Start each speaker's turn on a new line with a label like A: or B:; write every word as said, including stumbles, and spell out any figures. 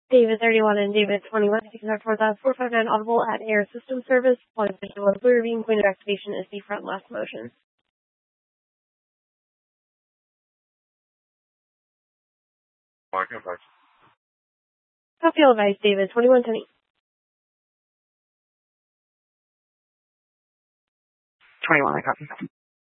A: David thirty-one and David twenty-one, taking our four thousand four hundred fifty-nine audible at air system service. Point visual blue ravine, point of activation is the front left motion.
B: Mark and Park.
A: Copy all advice, David twenty-one ten.
C: twenty-one, I copy.